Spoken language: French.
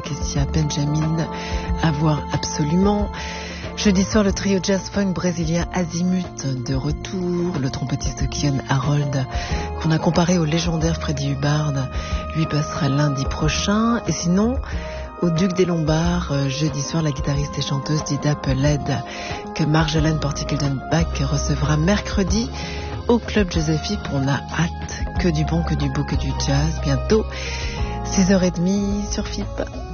Kessia Benjamin à voir absolument. Jeudi soir, le trio jazz funk brésilien Azimut de retour. Le trompettiste Kion Harold, qu'on a comparé au légendaire Freddie Hubbard, lui passera lundi prochain. Et sinon, au Duc des Lombards, jeudi soir, la guitariste et chanteuse Dida Peled, que Marjolaine Portikelden-Bach recevra mercredi au Club Josephi. On a hâte, que du bon, que du beau, que du jazz. Bientôt, 6h30 sur FIP.